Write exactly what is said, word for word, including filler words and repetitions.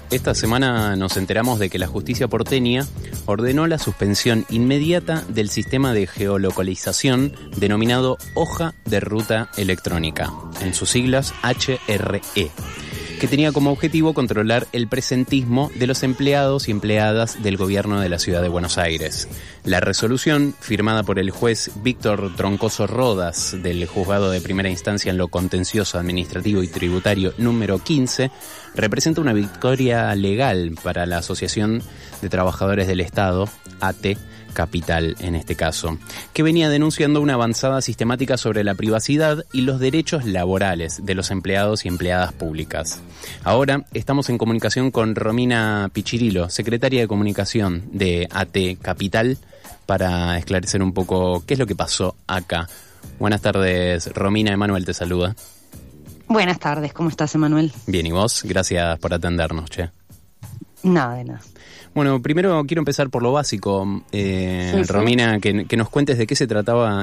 Esta semana nos enteramos de que la justicia porteña ordenó la suspensión inmediata del sistema de geolocalización denominado Hoja de Ruta Electrónica, en sus siglas H R E, que tenía como objetivo controlar el presentismo de los empleados y empleadas del gobierno de la ciudad de Buenos Aires. La resolución, firmada por el juez Víctor Troncoso Rodas del Juzgado de Primera Instancia en lo Contencioso Administrativo y Tributario número quince, representa una victoria legal para la Asociación de Trabajadores del Estado, A T Capital en este caso, que venía denunciando una avanzada sistemática sobre la privacidad y los derechos laborales de los empleados y empleadas públicas. Ahora estamos en comunicación con Romina Pichirilo, secretaria de Comunicación de A T Capital, para esclarecer un poco qué es lo que pasó acá. Buenas tardes, Romina. Emanuel te saluda. Buenas tardes, ¿cómo estás, Emanuel? Bien, ¿y vos? Gracias por atendernos, che. Nada de nada. Bueno, primero quiero empezar por lo básico. Eh, sí, sí. Romina, que, que nos cuentes de qué se trataba